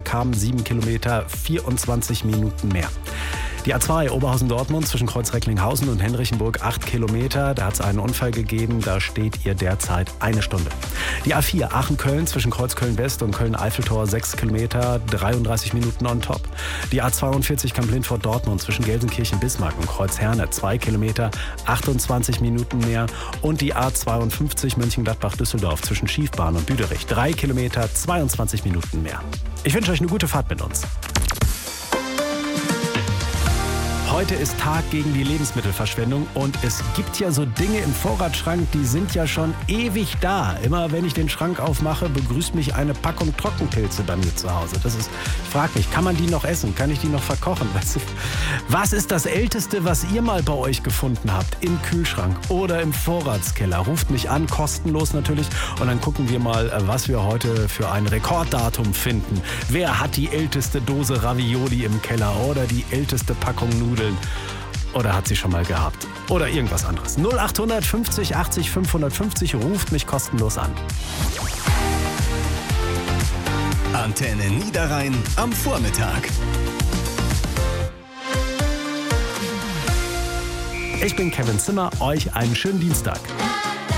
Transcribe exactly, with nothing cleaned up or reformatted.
kamen sieben Kilometer, vierundzwanzig Minuten mehr. Die A zwei Oberhausen-Dortmund zwischen Kreuz Recklinghausen und Henrichenburg acht Kilometer. Da hat es einen Unfall gegeben, da steht ihr derzeit eine Stunde. Die A vier Aachen-Köln zwischen Kreuz Köln-West und Köln-Eiffeltor sechs Kilometer, dreiunddreißig Minuten on top. Die A zweiundvierzig Kamp-Lindfort-Dortmund zwischen Gelsenkirchen-Bismarck und Kreuz Herne zwei Kilometer, achtundzwanzig Minuten mehr. Und die A zweiundfünfzig Mönchengladbach-Düsseldorf zwischen Schiefbahn und Büderich drei Kilometer, zweiundzwanzig Minuten mehr. Ich wünsche euch eine gute Fahrt mit uns. Heute ist Tag gegen die Lebensmittelverschwendung und es gibt ja so Dinge im Vorratsschrank, die sind ja schon ewig da. Immer wenn ich den Schrank aufmache, begrüßt mich eine Packung Trockenpilze bei mir zu Hause. Das ist, ich frage mich, kann man die noch essen? Kann ich die noch verkochen? Was ist das Älteste, was ihr mal bei euch gefunden habt? Im Kühlschrank oder im Vorratskeller? Ruft mich an, kostenlos natürlich. Und dann gucken wir mal, was wir heute für ein Rekorddatum finden. Wer hat die älteste Dose Ravioli im Keller oder die älteste Packung Nudeln? Oder hat sie schon mal gehabt? Oder irgendwas anderes. null acht fünfzig achtzig fünfhundertfünfzig, ruft mich kostenlos an. Antenne Niederrhein am Vormittag. Ich bin Kevin Zimmer, euch einen schönen Dienstag.